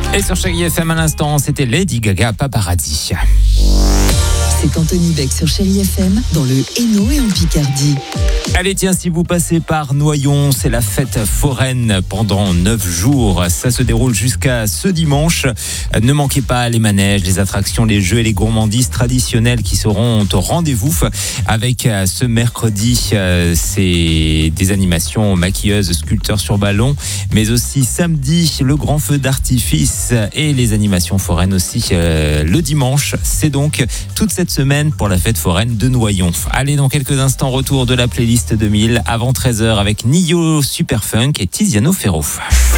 Et sur Chérie FM à l'instant, c'était Lady Gaga Paparazzi. C'est Anthony Beck sur Chérie FM, dans le Hainaut et en Picardie. Allez tiens, si vous passez par Noyon, c'est la fête foraine pendant 9 jours. Ça se déroule jusqu'à ce dimanche. Ne manquez pas les manèges, les attractions, les jeux et les gourmandises traditionnelles qui seront au rendez-vous. Avec ce mercredi, c'est des animations maquilleuses, sculpteurs sur ballon, mais aussi samedi, le grand feu d'artifice et les animations foraines aussi le dimanche. C'est donc toute cette semaine pour la fête foraine de Noyon. Allez, dans quelques instants, retour de la playlist 2000 avant 13h avec Nio Superfunk et Tiziano Ferro.